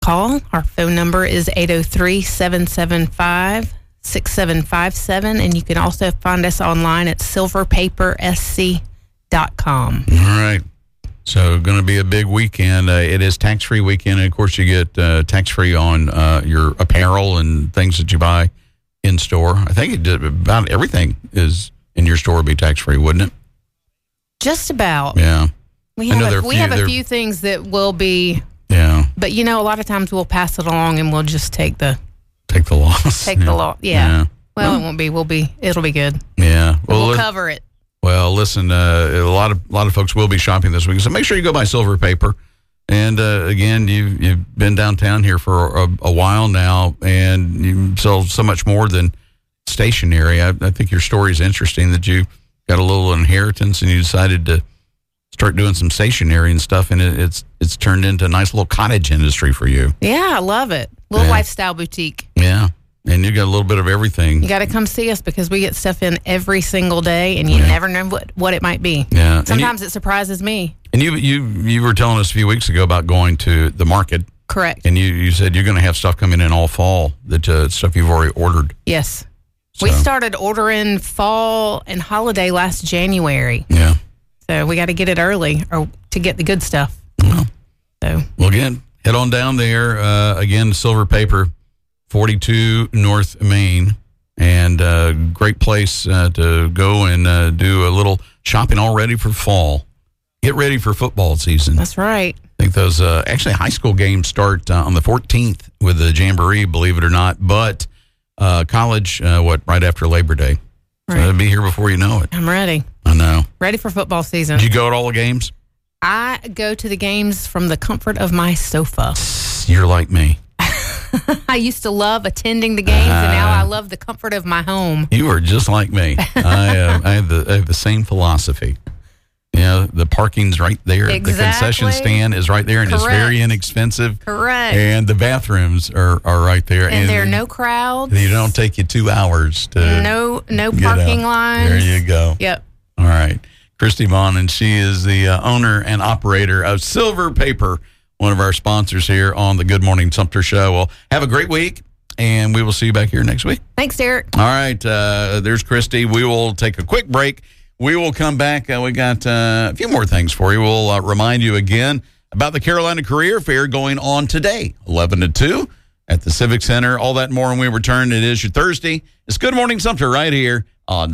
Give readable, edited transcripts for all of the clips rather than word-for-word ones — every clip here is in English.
call. Our phone number is 803-775-6757, and you can also find us online at silverpapersc.com. All right. So going to be a big weekend. It is tax-free weekend, and of course you get tax-free on your apparel and things that you buy in store. I think about everything is in your store will be tax-free, wouldn't it? Just about. Yeah. We have a few things that will be. Yeah. But, a lot of times we'll pass it along and we'll just take the loss. The loss. Yeah. Well, it won't be. It'll be good. Yeah. Well, we'll cover it. Well, listen, a lot of folks will be shopping this week, so make sure you go by Silver Paper. And again, you've been downtown here for a while now, and you sell so much more than stationery. I think your story is interesting that you got a little inheritance and you decided to start doing some stationery and stuff, and it's turned into a nice little cottage industry for you. Yeah, I love it. Little lifestyle boutique. Yeah. And you got a little bit of everything. You got to come see us because we get stuff in every single day, and you never know what it might be. Yeah. Sometimes it surprises me. And you were telling us a few weeks ago about going to the market. Correct. And you said you're going to have stuff coming in all fall, that stuff you've already ordered. Yes. So. We started ordering fall and holiday last January. Yeah. So we got to get it early to get the good stuff. Well, again, head on down there. Again, Silver Paper. 42 North Main, and great place to go and do a little shopping all ready for fall. Get ready for football season. That's right. I think those actually high school games start on the 14th with the Jamboree, believe it or not, but college, right after Labor Day. Right. So it'll be here before you know it. I'm ready. I know. Ready for football season. Did you go to all the games? I go to the games from the comfort of my sofa. You're like me. I used to love attending the games, and now I love the comfort of my home. You are just like me. I have the same philosophy. The parking's right there. Exactly. The concession stand is right there, and Correct. It's very inexpensive. Correct. And the bathrooms are right there. And there are no crowds. They don't take you 2 hours to No parking lines. There you go. Yep. All right. Christy Vaughn, and she is the owner and operator of Silver Paper, one of our sponsors here on the Good Morning Sumter Show. Well, have a great week, and we will see you back here next week. Thanks, Derek. All right. There's Christy. We will take a quick break. We will come back. We got a few more things for you. We'll remind you again about the Carolina Career Fair going on today, 11 to 2 at the Civic Center. All that and more when we return. It is your Thursday. It's Good Morning Sumter right here on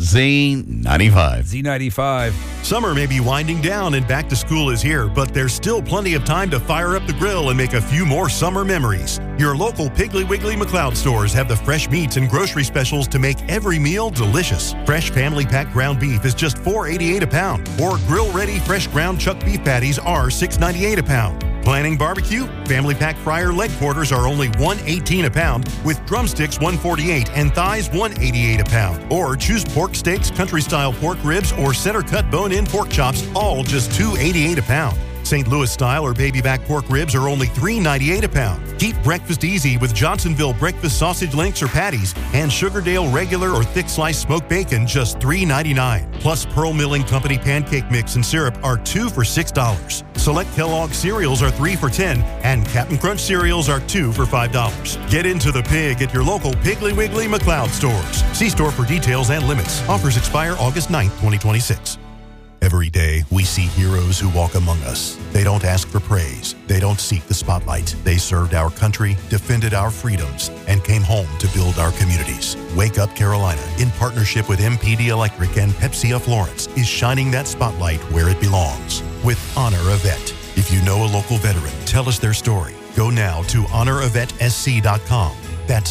Z95. Z95. Summer may be winding down and back to school is here, but there's still plenty of time to fire up the grill and make a few more summer memories. Your local Piggly Wiggly McLeod stores have the fresh meats and grocery specials to make every meal delicious. Fresh family pack ground beef is just $4.88 a pound, or grill-ready fresh ground chuck beef patties are $6.98 a pound. Planning barbecue? Family pack fryer leg quarters are only $1.18 a pound, with drumsticks $1.48 and thighs $1.88 a pound. Or choose pork steaks, country-style pork ribs, or center-cut bone-in pork chops, all just $2.88 a pound. St. Louis style or baby back pork ribs are only $3.98 a pound. Keep breakfast easy with Johnsonville breakfast sausage links or patties, and Sugardale regular or thick sliced smoked bacon just $3.99. Plus Pearl Milling Company pancake mix and syrup are 2 for $6. Select Kellogg cereals are 3 for $10, and Captain Crunch cereals are 2 for $5. Get into the pig at your local Piggly Wiggly McLeod stores. See store for details and limits. Offers expire August 9th, 2026. Every day, we see heroes who walk among us. They don't ask for praise. They don't seek the spotlight. They served our country, defended our freedoms, and came home to build our communities. Wake Up Carolina, in partnership with MPD Electric and Pepsi of Florence, is shining that spotlight where it belongs with Honor a Vet. If you know a local veteran, tell us their story. Go now to honoravetSC.com. That's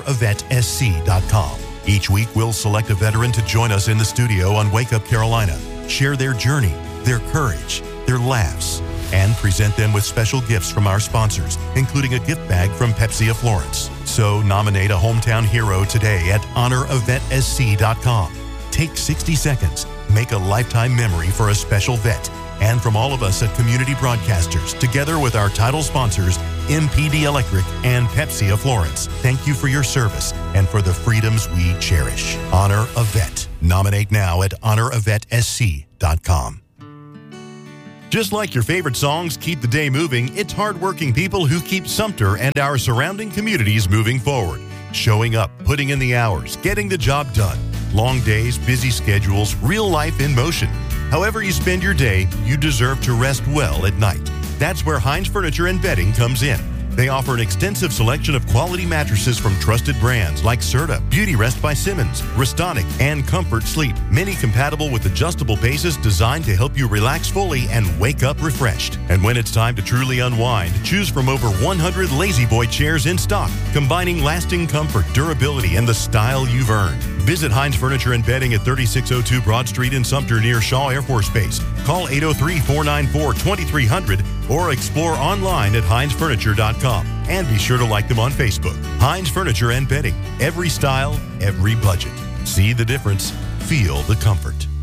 honoravetSC.com. Each week, we'll select a veteran to join us in the studio on Wake Up Carolina. Share their journey, their courage, their laughs, and present them with special gifts from our sponsors, including a gift bag from Pepsi of Florence. So nominate a hometown hero today at honoravetSC.com. Take 60 seconds. Make a lifetime memory for a special vet. And from all of us at Community Broadcasters, together with our title sponsors, MPD Electric and Pepsi of Florence, thank you for your service and for the freedoms we cherish. Honor a Vet. Nominate now at honoravetSC.com. Just like your favorite songs keep the day moving, it's hardworking people who keep Sumter and our surrounding communities moving forward. Showing up, putting in the hours, getting the job done. Long days, busy schedules, real life in motion. However you spend your day, you deserve to rest well at night. That's where Hines Furniture and Bedding comes in. They offer an extensive selection of quality mattresses from trusted brands like Serta, Beauty Rest by Simmons, Restonic, and Comfort Sleep. Many compatible with adjustable bases designed to help you relax fully and wake up refreshed. And when it's time to truly unwind, choose from over 100 Lazy Boy chairs in stock, combining lasting comfort, durability, and the style you've earned. Visit Hines Furniture and Bedding at 3602 Broad Street in Sumter near Shaw Air Force Base. Call 803-494-2300 or explore online at hinesfurniture.com. And be sure to like them on Facebook. Hines Furniture and Bedding. Every style, every budget. See the difference. Feel the comfort.